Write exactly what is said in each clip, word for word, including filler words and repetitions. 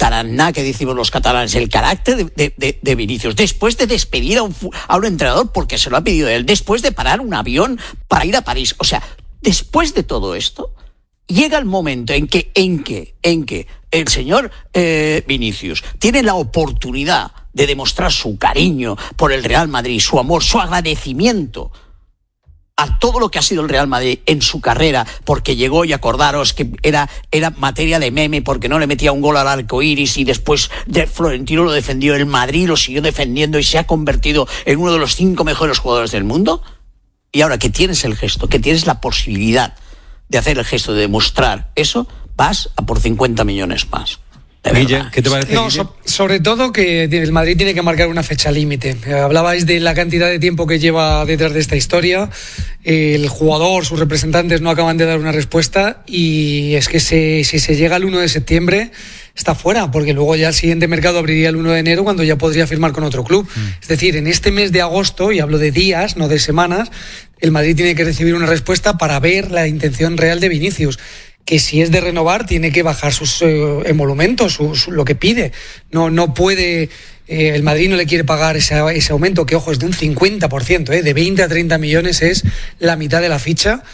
taraná que decimos los catalanes, el carácter de, de, de, de Vinicius, después de despedir a un, a un entrenador porque se lo ha pedido él, después de parar un avión para ir a París, o sea, después de todo esto, llega el momento en que, en que, en que el señor eh, Vinicius tiene la oportunidad de demostrar su cariño por el Real Madrid, su amor, su agradecimiento a todo lo que ha sido el Real Madrid en su carrera, porque llegó, y acordaros que era, era materia de meme porque no le metía un gol al arco iris, y después de Florentino lo defendió, el Madrid lo siguió defendiendo y se ha convertido en uno de los cinco mejores jugadores del mundo. Y ahora que tienes el gesto, que tienes la posibilidad de hacer el gesto, de demostrar eso, vas a por cincuenta millones más. Guille, ¿qué te parece? No, so, sobre todo que el Madrid tiene que marcar una fecha límite. Hablabais de la cantidad de tiempo que lleva detrás de esta historia. El jugador, sus representantes no acaban de dar una respuesta, y es que se, si se llega al uno de septiembre está fuera, porque luego ya el siguiente mercado abriría el uno de enero, cuando ya podría firmar con otro club. Mm. Es decir, en este mes de agosto, y hablo de días, no de semanas, el Madrid tiene que recibir una respuesta para ver la intención real de Vinicius, que si es de renovar tiene que bajar sus eh, emolumentos, su, su, lo que pide. No, no puede, eh, el Madrid no le quiere pagar ese, ese aumento, que ojo, es de un cincuenta por ciento, eh, de veinte a treinta millones es la mitad de la ficha,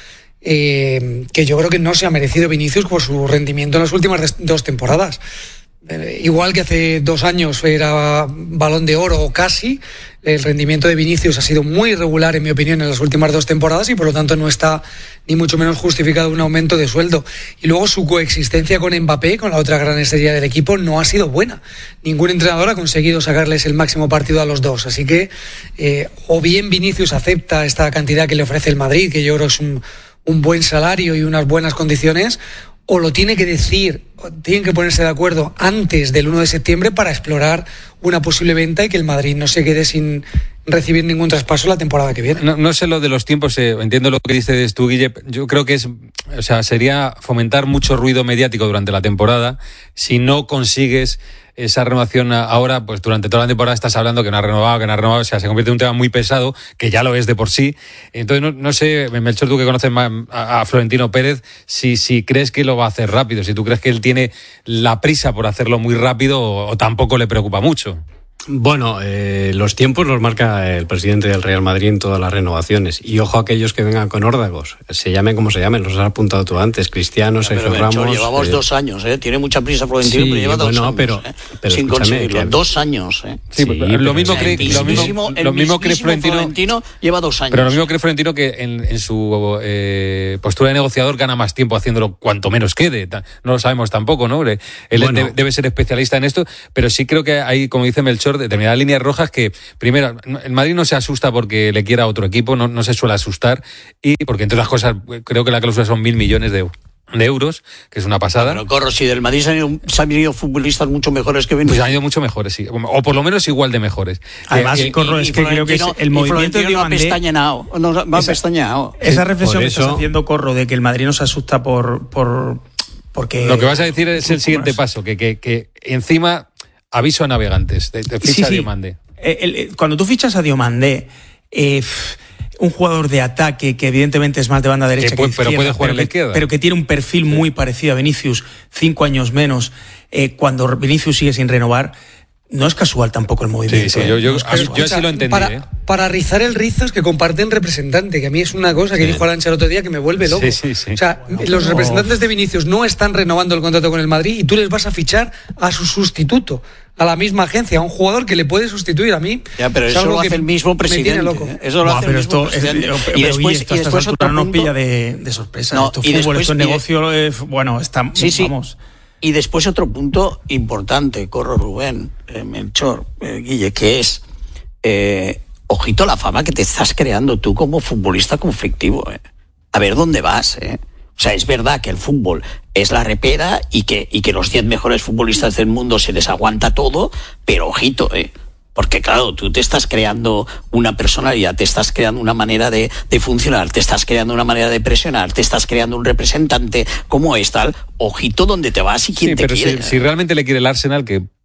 eh, que yo creo que no se ha merecido Vinicius por su rendimiento en las últimas dos temporadas. Eh, igual que hace dos años era Balón de Oro o casi, el rendimiento de Vinicius ha sido muy irregular, en mi opinión, en las últimas dos temporadas, y por lo tanto no está ni mucho menos justificado un aumento de sueldo. Y luego su coexistencia con Mbappé, con la otra gran estrella del equipo, no ha sido buena. Ningún entrenador ha conseguido sacarles el máximo partido a los dos. Así que eh, o bien Vinicius acepta esta cantidad que le ofrece el Madrid, que yo creo es un, un buen salario y unas buenas condiciones, o lo tiene que decir, tienen que ponerse de acuerdo antes del uno de septiembre para explorar una posible venta y que el Madrid no se quede sin recibir ningún traspaso la temporada que viene. No, no sé lo de los tiempos, eh, entiendo lo que dices tú, Guille. Yo creo que es, o sea, sería fomentar mucho ruido mediático durante la temporada si no consigues esa renovación ahora. Pues durante toda la temporada estás hablando que no ha renovado, que no ha renovado, o sea, se convierte en un tema muy pesado, que ya lo es de por sí. Entonces, no, no sé, Melchor, tú que conoces más a, a Florentino Pérez, si, si crees que lo va a hacer rápido, si tú crees que él tiene la prisa por hacerlo muy rápido, o, o tampoco le preocupa mucho. Bueno, eh, los tiempos los marca el presidente del Real Madrid en todas las renovaciones. Y ojo a aquellos que vengan con órdagos, se llamen como se llamen, los has apuntado tú antes, Cristiano, Sergio Ramos. Llevamos eh, dos años, ¿eh? Tiene mucha prisa Florentino, sí, pero lleva bueno, dos años. Pero, ¿eh? pero sin conseguirlo, que... dos años. ¿eh? Sí, sí, lo mismo cree, lo mismo, lo mismo cree Florentino, Florentino lleva dos años. Pero lo mismo cree Florentino que en, en su eh, postura de negociador gana más tiempo haciéndolo cuanto menos quede. No lo sabemos tampoco, ¿no? Él bueno. debe, debe ser especialista en esto, pero sí creo que hay, como dice Melchor, determinadas líneas rojas que, primero, el Madrid no se asusta porque le quiera a otro equipo, no, no se suele asustar, y porque entre otras cosas creo que la cláusula son mil millones de, de euros, que es una pasada. Pero corro, si del Madrid se han ido, se han ido futbolistas mucho mejores que Vinicius. Pues han ido mucho mejores, sí, o por lo menos igual de mejores. Además, eh, corro, y, es y que creo que es el movimiento de Diomandé... No ha pestañeado, no va esa, pestañeado. Esa reflexión eso... que estás haciendo, corro, de que el Madrid no se asusta por... por porque lo que vas a decir es el siguiente paso, que, que, que encima aviso a navegantes, de, de ficha sí, sí. Diomandé. El, el, cuando tú fichas a Diomandé, eh, un jugador de ataque que evidentemente es más de banda derecha que, puede, que izquierda, pero puede jugar pero en la que, izquierda, pero que tiene un perfil sí. muy parecido a Vinicius, cinco años menos, eh, cuando Vinicius sigue sin renovar, no es casual tampoco el movimiento. Sí, sí, yo, yo, no yo, yo así lo entendí. Para, ¿eh? para rizar el rizo es que comparten representante, que a mí es una cosa que sí. dijo Arancha el otro día que me vuelve loco. Sí, sí, sí. O sea, no, los no. representantes de Vinicius no están renovando el contrato con el Madrid y tú les vas a fichar a su sustituto, a la misma agencia, a un jugador que le puede sustituir. A mí. Ya, pero eso lo hace el mismo presidente. Loco. ¿eh? Eso lo no, hace pero el mismo esto, presidente. Es, pero, y después, esto, y después otro punto, no pilla de, de sorpresa. No, esto y fútbol, después, esto es negocio, de, es, bueno, está, sí, sí. vamos. Y después otro punto importante, corro Rubén, eh, Melchor, eh, Guille, que es, eh, ojito la fama que te estás creando tú como futbolista conflictivo. Eh. A ver dónde vas. Eh. O sea, es verdad que el fútbol es la repera y que, y que los diez mejores futbolistas del mundo se les aguanta todo, pero ojito, eh. Porque claro, tú te estás creando una personalidad, te estás creando una manera de, de funcionar, te estás creando una manera de presionar, te estás creando un representante como es tal. Ojito donde te vas y quién sí, te pero quiere. Si, si realmente le quiere el Arsenal, que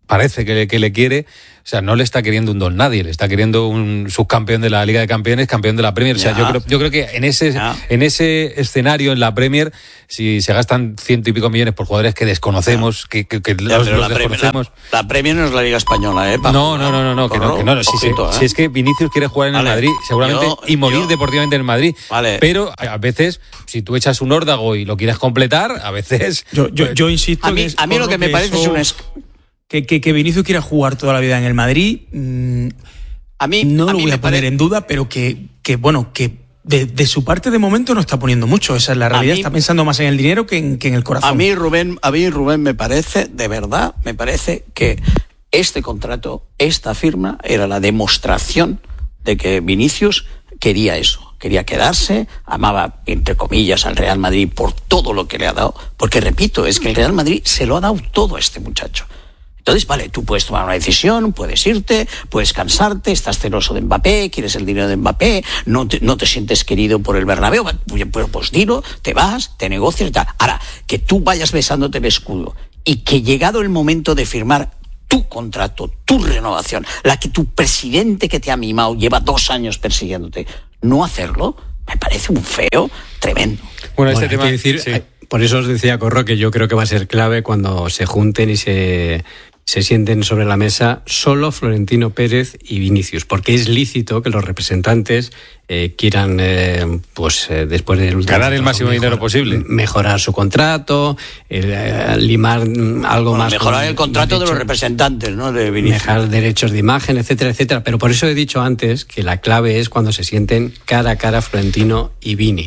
parece que le, que le quiere. O sea, no le está queriendo un don nadie, le está queriendo un subcampeón de la Liga de Campeones, campeón de la Premier. O sea, yo creo, yo creo que en ese, en ese escenario, en la Premier, si se gastan ciento y pico millones por jugadores que desconocemos, que, que, que ya, los, los la desconocemos. Premier, la, la Premier no es la Liga Española, ¿eh? Pa, no, no, no, no, no, que no, que no. Si, ojito, si, ¿eh? si es que Vinicius quiere jugar en vale. el Madrid, seguramente, yo, y morir yo, deportivamente en el Madrid. Vale. Pero a veces, si tú echas un órdago y lo quieres completar, a veces. Yo, yo, yo insisto. A mí, a mí lo que, que me parece eso... es un. Que, que, que Vinicius quiera jugar toda la vida en el Madrid, mmm, a mí no a lo mí voy a poner pare... en duda, pero que, que bueno, que de, de su parte de momento no está poniendo mucho. Esa es la realidad. Mí, está pensando más en el dinero que en, que en el corazón. A mí, Rubén, a mí, Rubén, me parece, de verdad, me parece que este contrato, esta firma, era la demostración de que Vinicius quería eso. Quería quedarse, amaba, entre comillas, al Real Madrid por todo lo que le ha dado. Porque, repito, es que el Real Madrid se lo ha dado todo a este muchacho. Entonces, vale, tú puedes tomar una decisión, puedes irte, puedes cansarte, estás celoso de Mbappé, quieres el dinero de Mbappé, no te, no te sientes querido por el Bernabéu, pues, pues dilo, te vas, te negocias y tal. Ahora, que tú vayas besándote el escudo y que llegado el momento de firmar tu contrato, tu renovación, la que tu presidente que te ha mimado lleva dos años persiguiéndote, no hacerlo, me parece un feo tremendo. Bueno, este bueno, tema... Decir, sí. Por eso os decía, Corro, que yo creo que va a ser clave cuando se junten y se... se sienten sobre la mesa solo Florentino Pérez y Vinicius, porque es lícito que los representantes eh, quieran, eh, pues eh, después del último ganar el máximo mejor, dinero posible, mejorar su contrato, eh, limar algo bueno, más, mejorar con, el contrato de los representantes, ¿no? De Vinicius, mejorar derechos de imagen, etcétera, etcétera. Pero por eso he dicho antes que la clave es cuando se sienten cara a cara Florentino y Vini.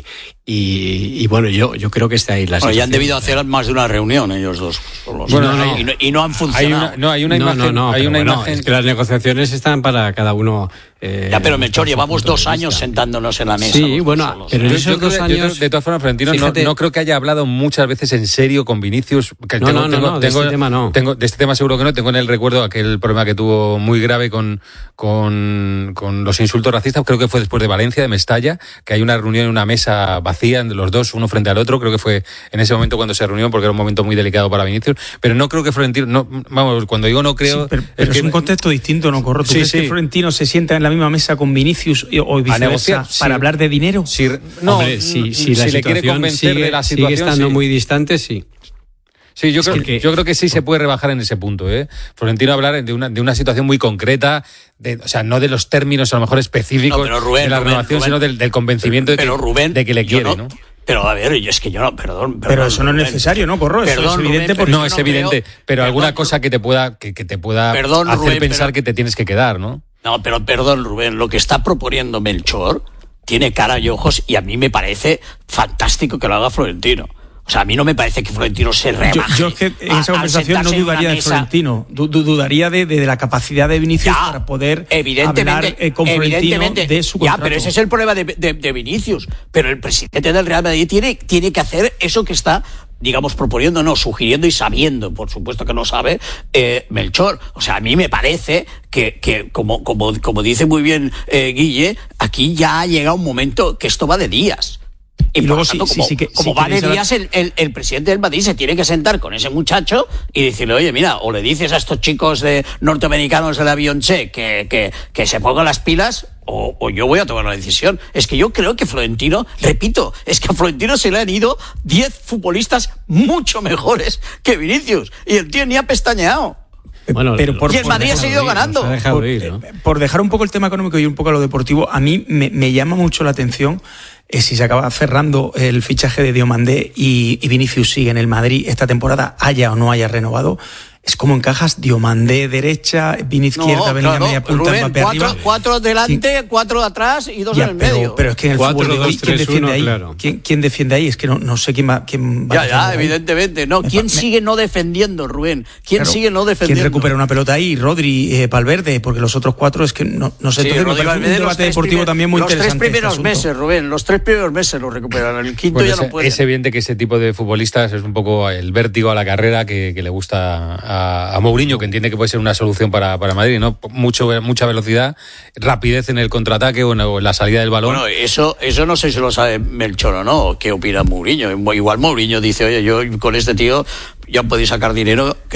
Y, y bueno, yo yo creo que está ahí la bueno, ya han debido hacer más de una reunión ellos dos. Los bueno, no, y, no, y no han funcionado. Hay una, no, hay una no, imagen. No, no, hay una bueno, imagen. Es que las negociaciones están para cada uno. Eh, ya, pero Melchor, llevamos dos años sentándonos en la mesa. Sí, bueno, solos, pero en yo, esos yo dos creo, años. Yo, de todas formas, Florentino no, no creo que haya hablado muchas veces en serio con Vinicius. Que no, tengo, no, no, tengo, no, de tengo, este tema no. Tengo, de este tema seguro que no. Tengo en el recuerdo aquel problema que tuvo muy grave con, con, con los insultos racistas. Creo que fue después de Valencia, de Mestalla, que hay una reunión en una mesa vacía, los dos, uno frente al otro. Creo que fue en ese momento cuando se reunió, porque era un momento muy delicado para Vinicius. Pero no creo que Florentino. No, vamos, cuando digo no creo. Sí, pero pero es, es que, un contexto distinto, ¿no, Corro? ¿Tú sí, crees sí. que Florentino se sienta en la misma mesa con Vinicius o viceversa sí. para hablar de dinero? Sí, no, Hombre, si, si, si la le quiere convencer sigue, de la situación, sigue estando sí. muy distante, sí. Sí, yo es creo que, yo creo que sí se puede rebajar en ese punto, ¿eh? Florentino hablar de una de una situación muy concreta, de, o sea, no de los términos a lo mejor específicos no, Rubén, de la Rubén, renovación, Rubén, sino del, del convencimiento pero, de, que, Rubén, de que le quiere, no, ¿no? Pero a ver, yo es que yo no, perdón, perdón pero eso no Rubén, es necesario, ¿no, Corro? Eso perdón, es evidente Rubén, porque no es no evidente, creo, pero perdón, alguna cosa que te pueda que, que te pueda perdón, hacer Rubén, pensar pero, que te tienes que quedar, ¿no? No, pero perdón, Rubén, lo que está proponiendo Melchor tiene cara y ojos y a mí me parece fantástico que lo haga Florentino. O sea, a mí no me parece que Florentino se rebaje. Yo, yo es que en esa conversación no dudaría de Florentino, du, du, dudaría de, de, de la capacidad de Vinicius ya, para poder evidentemente, hablar eh, con Florentino de su contrato. Ya, pero ese es el problema de, de, de Vinicius. Pero el presidente del Real Madrid tiene, tiene que hacer eso que está, digamos, proponiendo, no, sugiriendo y sabiendo, por supuesto que no sabe, eh, Melchor. O sea, a mí me parece que, que como, como, como dice muy bien eh, Guille, aquí ya ha llegado un momento que esto va de días. Y, y luego, tanto, sí, como, sí, sí, que, como sí, va de días, el, el, el presidente del Madrid se tiene que sentar con ese muchacho y decirle, oye, mira, o le dices a estos chicos de norteamericanos de la Beyoncé que, que, que se pongan las pilas, o, o yo voy a tomar la decisión. Es que yo creo que Florentino, repito, es que a Florentino se le han ido diez futbolistas mucho mejores que Vinicius, y el tío ni ha pestañeado. Bueno, pero por, y el Madrid ha seguido ir, ganando. Por, ir, ¿no? por dejar un poco el tema económico y un poco a lo deportivo, a mí me, me llama mucho la atención eh, si se acaba cerrando el fichaje de Diomandé y, y Vinicius sigue en el Madrid esta temporada, haya o no haya renovado. Es como encajas Diomandé derecha, Vini izquierda, no, Bellingham claro, media punta, Rubén, Mbappé cuatro, arriba. Cuatro delante, sí. Cuatro atrás y dos ya, en el pero, medio. Pero es que en el cuatro, fútbol de hoy, dos, ¿quién tres, defiende uno, ahí? Claro. ¿Quién, ¿Quién defiende ahí? Es que no, no sé quién va, quién va ya, a ya, ahí. evidentemente. No, ¿quién me, sigue no defendiendo, Rubén? ¿Quién claro, sigue no defendiendo? ¿Quién recupera una pelota ahí? Rodri, eh, Valverde, porque los otros cuatro es que no, no sé. Sí, entonces Rodri, me parece Valverde, un debate deportivo primer, también muy los interesante. Los tres primeros este meses, Rubén, los tres primeros meses lo recuperan. El quinto bueno, ya es, no puede. Es evidente que ese tipo de futbolistas es un poco el vértigo a la carrera que, que le gusta a, a Mourinho, que entiende que puede ser una solución para, para Madrid, ¿no? Mucho, mucha velocidad, rapidez en el contraataque o en, o en la salida del balón. Bueno, eso, eso no sé si lo sabe Melchor o no. ¿Qué opina Mourinho? Igual Mourinho dice, oye, yo con este tío ya podéis sacar dinero que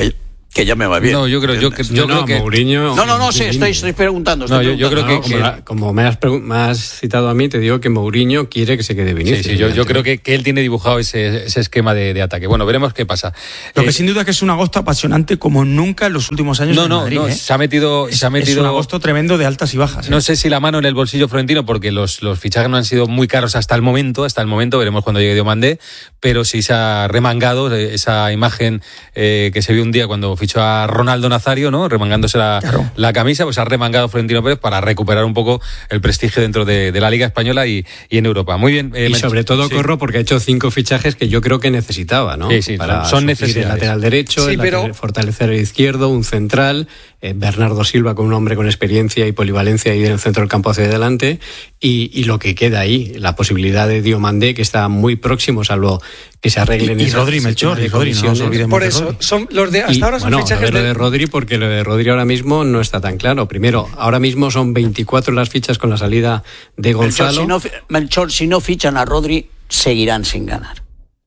Que ya me va bien. No, yo creo, yo, yo no, creo que Mourinho, No, no, no, sí, estoy, estoy preguntando. Estoy no, yo, yo creo preguntando. que, no, que... como, como me, has pregun- me has citado a mí, te digo que Mourinho quiere que se quede Vinicius. Sí, sí, yo, yo creo que, que él tiene dibujado ese, ese esquema de, de ataque. Bueno, veremos qué pasa. Lo Eh, que sin duda es que es un agosto apasionante como nunca en los últimos años no, en no, Madrid. no, ¿eh? se ha metido, Es, se ha metido. es un agosto tremendo de altas y bajas. ¿eh? No sé si la mano en el bolsillo florentino, porque los, los fichajes no han sido muy caros hasta el momento, hasta el momento, veremos cuando llegue Diomandé, pero sí se ha remangado esa imagen eh, que se vio un día cuando fichó a Ronaldo Nazario, ¿no? Remangándose la, claro. la camisa, pues ha remangado Florentino Pérez para recuperar un poco el prestigio dentro de, de la Liga Española y, y en Europa. Muy bien. Eh, y sobre todo, sí. Corro, porque ha hecho cinco fichajes que yo creo que necesitaba, ¿no? Sí, sí, para son necesidades. El lateral derecho, sí, el pero... lateral, fortalecer el izquierdo, un central, eh, Bernardo Silva con un hombre con experiencia y polivalencia ahí en el centro del campo hacia adelante, y, y lo que queda ahí, la posibilidad de Diomandé, que está muy próximo, salvo que se arreglen y, y Rodri Melchor, y Rodri, no nos olvidemos por de eso, Rodri. son los de hasta y, ahora son bueno, fichajes a ver, de... lo de Rodri, porque lo de Rodri ahora mismo no está tan claro. Primero, ahora mismo son veinticuatro las fichas con la salida de Gonzalo. Melchor, si no, Melchor, si no fichan a Rodri, seguirán sin ganar.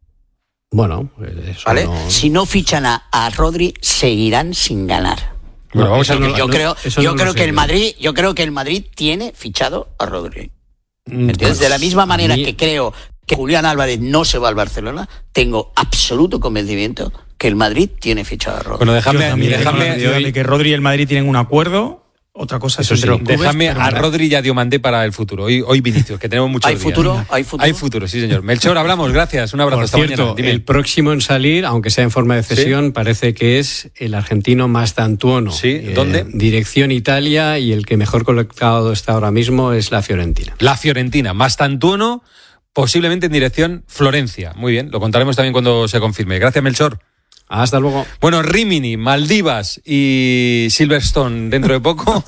Bueno, eso ¿vale? no... Si no fichan a, a Rodri, seguirán sin ganar. Bueno, vamos a no, yo no, creo, yo no creo sé. que el Madrid, yo creo que el Madrid tiene fichado a Rodri. ¿Entiendes? De la misma manera mí... que creo que Julián Álvarez no se va al Barcelona, tengo absoluto convencimiento que el Madrid tiene fichado a Rodri. Bueno, déjame, también déjame tengo la de que Rodri y el Madrid tienen un acuerdo. Otra cosa es Eso sí, entre los clubes, déjame pero a mira. Rodri y a Diomandé para el futuro. Hoy, hoy Vinicius, que tenemos muchos ¿Hay días. futuro? ¿Hay futuro? Hay futuro, sí, señor. Melchor, hablamos, gracias. Un abrazo, Por hasta cierto, mañana. Dime. el próximo en salir, aunque sea en forma de cesión, ¿sí? Parece que es el argentino Mastantuono. ¿Sí? ¿Dónde? Eh, dirección Italia, y el que mejor colocado está ahora mismo es la Fiorentina. La Fiorentina, Mastantuono, posiblemente en dirección Florencia. Muy bien, lo contaremos también cuando se confirme. Gracias, Melchor. Hasta luego. Bueno, Rimini, Maldivas y Silverstone dentro de poco.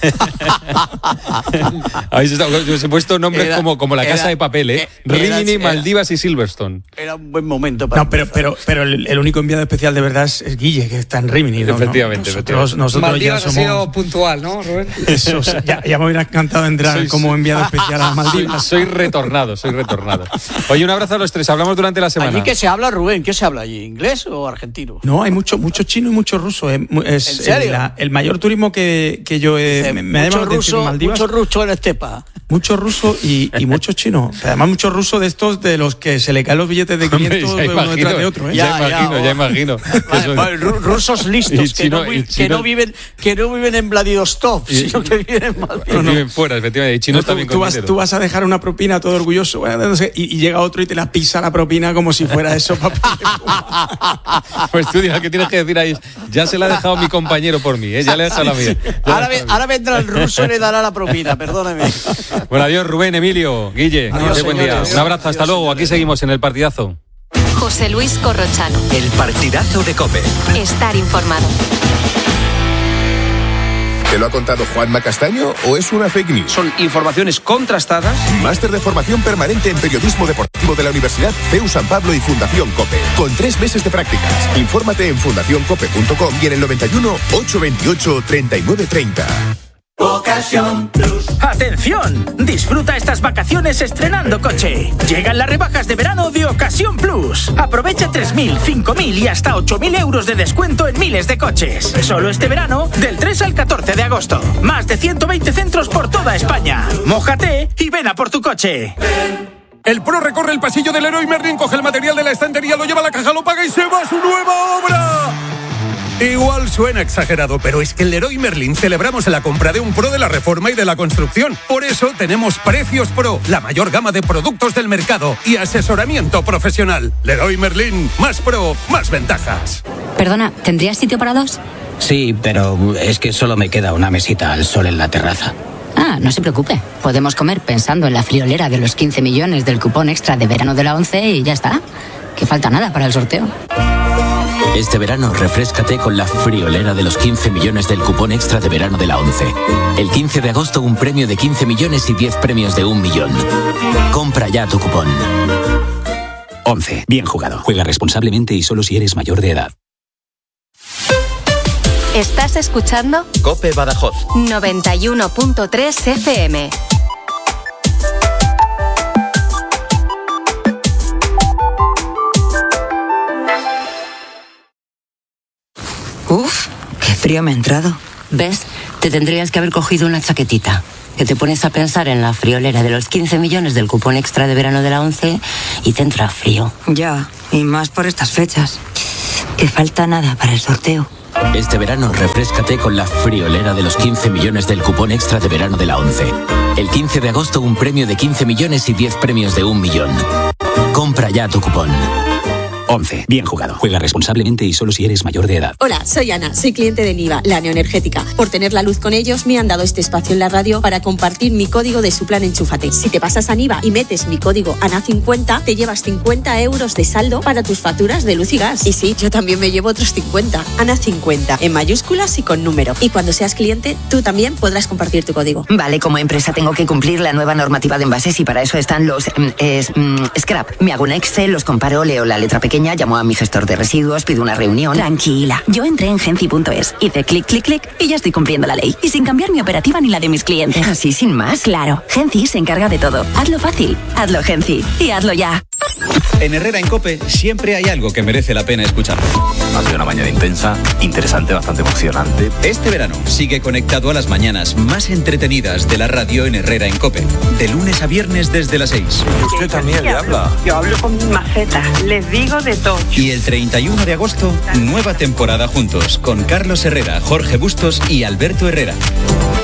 Habéis estado, os he puesto nombres era, como, como la era, Casa de Papel, ¿eh? Era, Rimini, era, Maldivas y Silverstone. Era un buen momento para... No, pero, pero, pero el, el único enviado especial de verdad es, es Guille, que está en Rimini, ¿no? Efectivamente. Nosotros, efectivamente. nosotros Maldivas ya somos... ha sido puntual, ¿no, Rubén? Eso, o sea, ya, ya me hubiera encantado entrar soy, como enviado especial a Maldivas. Soy, soy retornado, soy retornado. Oye, un abrazo a los tres. Hablamos durante la semana. ¿Allí qué se habla, Rubén? ¿Qué se habla allí? ¿Inglés o argentino? No, hay mucho mucho chino y mucho ruso. Es, es ¿En serio? La, el mayor turismo que, que yo he... Dice, me, me ha mucho ruso, en Maldivas. Mucho ruso en Estepa. Mucho ruso y, y mucho chino. Además, mucho ruso de estos de los que se le caen los billetes de quinientos Hombre, uno imagino, detrás de otro. ¿eh? Ya, ya imagino, ya, ya imagino. Vale, vale, rusos listos, que, chino, no, que, chino, no viven, que no viven en Vladivostok, y, sino que viven en Madrid. No, no. Viven fuera, efectivamente. Y chinos no, tú, también tú, vas, tú vas a dejar una propina todo orgulloso, bueno, no sé, y, y llega otro y te la pisa la propina como si fuera eso. Pues tú dirás que tienes que decir ahí, ya se la ha dejado mi compañero por mí, ¿eh? Ya le he dejado la mía. Ahora, ve, ahora vendrá el ruso y le dará la propina, perdóneme. Bueno, adiós Rubén, Emilio, Guille, adiós, buen día. Adiós, un abrazo, hasta adiós, luego, señores. Aquí seguimos en el partidazo. José Luis Corrochano. El partidazo de COPE. Estar informado. ¿Te lo ha contado Juanma Castaño o es una fake news? Son informaciones contrastadas. Máster de formación permanente en periodismo deportivo de la Universidad C E U San Pablo y Fundación COPE. Con tres meses de prácticas. Infórmate en fundación cope punto com y en el noventa y uno, ochocientos veintiocho, treinta y nueve treinta. Ocasión Plus. ¡Atención! Disfruta estas vacaciones estrenando coche. Llegan las rebajas de verano de Ocasión Plus. Aprovecha tres mil, cinco mil y hasta ocho mil euros de descuento en miles de coches. Solo este verano, del tres al catorce de agosto. Más de ciento veinte centros por toda España. Mójate y ven a por tu coche. El Pro recorre el pasillo del Leroy Merlin, coge el material de la estantería, lo lleva a la caja, lo paga y se va a su nueva obra. Igual suena exagerado, pero es que en Leroy Merlin celebramos la compra de un Pro de la reforma y de la construcción. Por eso tenemos Precios Pro, la mayor gama de productos del mercado y asesoramiento profesional. Leroy Merlin, más Pro, más ventajas. Perdona, ¿tendrías sitio para dos? Sí, pero es que solo me queda una mesita al sol en la terraza. Ah, no se preocupe. Podemos comer pensando en la friolera de los quince millones del cupón extra de verano de la ONCE y ya está. Que falta nada para el sorteo. Este verano, refréscate con la friolera de los quince millones del cupón extra de verano de la ONCE. El quince de agosto, un premio de quince millones y diez premios de un millón. Compra ya tu cupón. ONCE. Bien jugado. Juega responsablemente y solo si eres mayor de edad. ¿Estás escuchando? COPE Badajoz. noventa y uno punto tres F M. Uf, qué frío me ha entrado. ¿Ves? Te tendrías que haber cogido una chaquetita. Que te pones a pensar en la friolera de los quince millones del cupón extra de verano de la ONCE y te entra frío. Ya, y más por estas fechas. Que falta nada para el sorteo. Este verano refréscate con la friolera de los quince millones del cupón extra de verano de la ONCE. El quince de agosto un premio de quince millones y diez premios de un millón. Compra ya tu cupón. once. Bien jugado. Juega responsablemente y solo si eres mayor de edad. Hola, soy Ana, soy cliente de Niva, la neoenergética. Por tener la luz con ellos me han dado este espacio en la radio para compartir mi código de su plan Enchúfate. Si te pasas a Niva y metes mi código A N A cincuenta, te llevas cincuenta euros de saldo para tus facturas de luz y gas. Y sí, yo también me llevo otros cincuenta. A N A cincuenta, en mayúsculas y con número. Y cuando seas cliente, tú también podrás compartir tu código. Vale, como empresa tengo que cumplir la nueva normativa de envases y para eso están los mm, es, mm, scrap. Me hago un Excel, los comparo, leo la letra pequeña, llamo a mi gestor de residuos, pido una reunión. Tranquila, yo entré en genci punto es, hice clic, clic, clic y ya estoy cumpliendo la ley. Y sin cambiar mi operativa ni la de mis clientes. ¿Así sin más? Claro, Genci se encarga de todo. Hazlo fácil, hazlo Genci y hazlo ya. En Herrera en COPE siempre hay algo que merece la pena escuchar. Ha sido una mañana intensa, interesante, bastante emocionante. Este verano sigue conectado a las mañanas más entretenidas de la radio en Herrera en COPE. De lunes a viernes desde las seis. Usted también le habla. Yo hablo con mi maceta, les digo de todo. Y el treinta y uno de agosto, nueva temporada juntos con Carlos Herrera, Jorge Bustos y Alberto Herrera.